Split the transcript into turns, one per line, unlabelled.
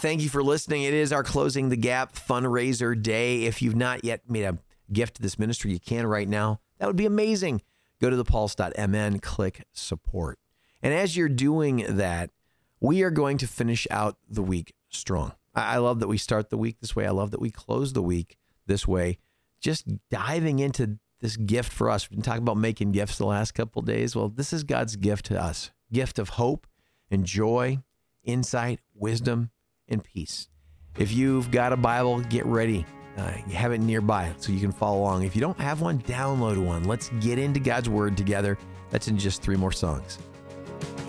Thank you for listening. It is our Closing the Gap fundraiser day. If you've not yet made a gift to this ministry, you can right now. That would be amazing. Go to thepulse.mn, click support. And as you're doing that, we are going to finish out the week strong. I love that we start the week this way. I love that we close the week this way. Just diving into this gift for us. We've been talking about making gifts the last couple of days. Well, this is God's gift to us. Gift of hope and joy, insight, wisdom, and peace. If you've got a Bible, get ready. You have it nearby so you can follow along. If you don't have one, download one. Let's get into God's Word together. That's in just 3 more songs.